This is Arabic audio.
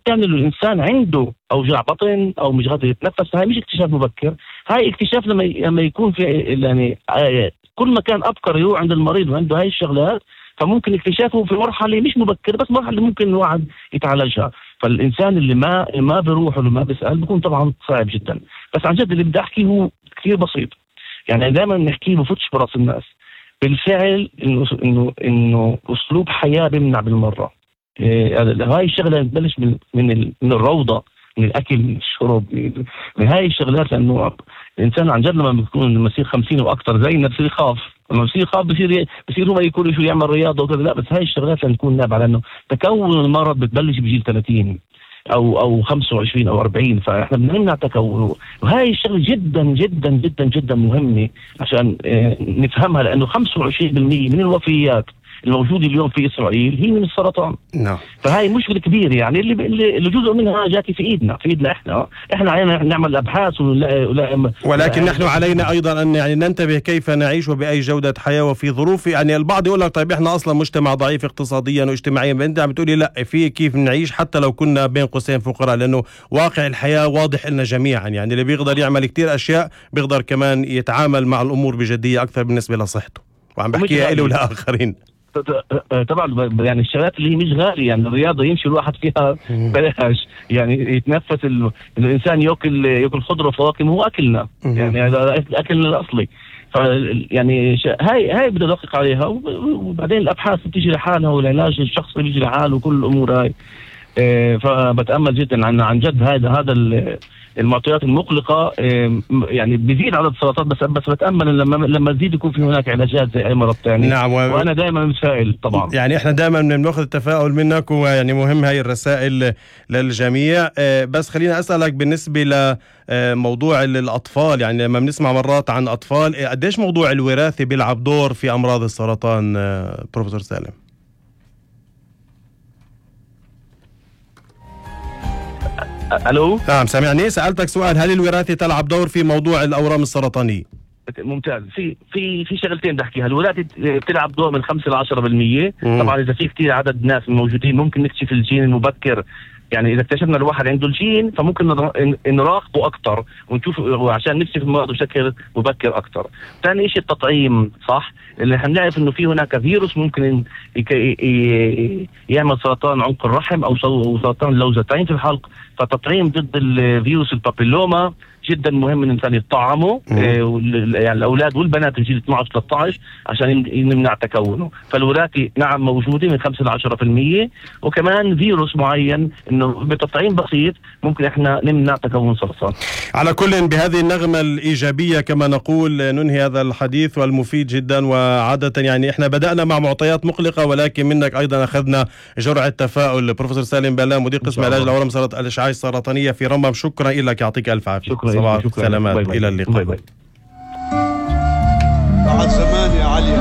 الثاني اللي الانسان عنده اوجاع بطن او مش قادر يتنفس، هاي مش اكتشاف مبكر، هاي اكتشاف لما يكون في يعني كل ما كان ابكر هو عند المريض وعنده هاي الشغلات، فممكن اكتشافه في مرحله مش مبكره، بس مرحله ممكن الواحد يتعالجها. فالانسان اللي ما بيروح ولا ما بيسال بيكون طبعا صعب جدا. بس عن جد اللي بدي احكيه هو كثير بسيط، يعني دائما نحكيه بفوتش براس الناس. بالفعل انه اسلوب حياه بيمنع بالمره. هاي الشغله تبلش من الروضه، من الاكل، من الشرب، من هاي الشغلات، لانه الانسان عن جد لما بيكون مسير 50 واكثر زينا بصير يخاف، لما بصير يخاف بصير هو يكون شو يعمل رياضه وكذا. لا، بس هاي الشغلات لما نكون نابعه، لانه تكون المرض بتبلش بجيل 30 او 25 او 40، فاحنا بدنا نمنع تكونه. وهي الشغله جدا جدا جدا جدا مهمه عشان نفهمها، لانه 25% من الوفيات الموجوده اليوم في اسرائيل هي من السرطان. نعم. فهي مشكله كبيره، يعني اللي جزء منها جاتي في ايدنا احنا علينا نعمل ابحاث ولكن نحن علينا ايضا ان يعني ننتبه كيف نعيش وباي جوده حياه وفي ظروف. يعني البعض يقول لك طيب احنا اصلا مجتمع ضعيف اقتصاديا واجتماعيا، انت عم بتقولي لا، في كيف نعيش حتى لو كنا بين قوسين فقراء، لانه واقع الحياه واضح لنا جميعا. يعني اللي بيقدر يعمل كتير اشياء بيقدر كمان يتعامل مع الامور بجديه اكثر بالنسبه لصحته، وعم بحكيها له ولاخرين. طبعا يعني الشغلات اللي هي مش غاليه، يعني الرياضه يمشي الواحد فيها بلاش، يعني يتنفس الانسان ياكل خضره وفواكه، هو اكلنا يعني هذا اكلنا الاصلي. يعني هاي بدي ادقق عليها، وبعدين الابحاث بتيجي لحالها والعلاج الشخصي بيجي لحاله وكل الامور هاي. فبتامل جدا عن جد هذا المعطيات المقلقه، يعني بيزيد عدد السرطان، بس بتامل لما تزيد يكون في هناك علاجات زي اي مرض ثاني. نعم. وانا دائما متفائل طبعا. يعني احنا دائما بناخذ التفاؤل منك، ويعني مهم هاي الرسائل للجميع. بس خلينا اسالك بالنسبه لموضوع الاطفال، يعني لما بنسمع مرات عن اطفال، قديش موضوع الوراثه بيلعب دور في امراض السرطان بروفيسور سالم؟ الو. نعم سامعني. سألتك سؤال، هل الوراثة تلعب دور في موضوع الأورام السرطانية؟ ممتاز. في شغلتين بدي احكيها. الولاده بتلعب دور من 5 ل 10%. طبعا اذا في كثير عدد ناس موجودين ممكن نكتشف الجين المبكر، يعني اذا اكتشفنا الواحد عنده الجين فممكن نراقبه اكثر ونشوف عشان نكتشف المرض بشكل مبكر اكثر. ثاني شيء التطعيم، صح، اللي احنا بنعرف انه في هناك فيروس ممكن يعمل سرطان عنق الرحم او سرطان اللوزتين في الحلق، فالتطعيم ضد الفيروس البابيلوما جدا مهم ان الانسان يطعمه، يعني الاولاد والبنات الجيل 12 13 عشان نمنع تكونه. فالوراثه نعم موجوده من 5 ل 10%، وكمان فيروس معين انه بتطعيم بسيط ممكن احنا نمنع تكون سرطان. على كل بهذه النغمه الايجابيه كما نقول ننهي هذا الحديث والمفيد جدا. وعاده يعني احنا بدانا مع معطيات مقلقه، ولكن منك ايضا اخذنا جرعه تفاؤل. بروفيسور سالم بلام، مدير قسم علاج الاورام الاشعاعيه السرطانيه في رمم، شكرا لك، يعطيك الف عافيه. شكرا. صباح السلامات. الى اللقاء. باي باي.